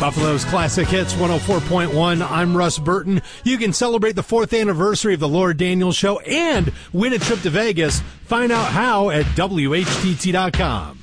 Buffalo's Classic Hits 104.1. I'm Russ Burton. You can celebrate the 4th anniversary of the Laura Daniels Show and win a trip to Vegas. Find out how at WHTT.com.